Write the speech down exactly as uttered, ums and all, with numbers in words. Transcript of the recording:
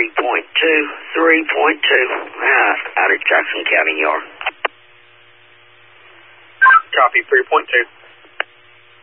three point two, three point two, uh, out of Jackson County Yard. Copy, three point two.